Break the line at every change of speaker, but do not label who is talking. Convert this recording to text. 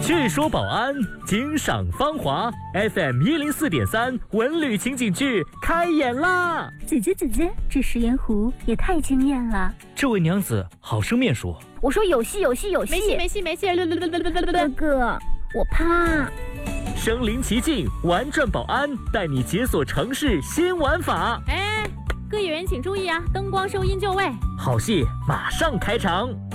据说保安惊赏芳华 FM104.3文旅情景剧开演啦！
姐姐，这食盐湖也太惊艳了。
这位娘子好生面熟。
我说有戏。
没戏。
哥哥，我怕。
身临其境，玩转保安，带你解锁城市新玩法。
各演员请注意啊，灯光收音就位。
好戏马上开场。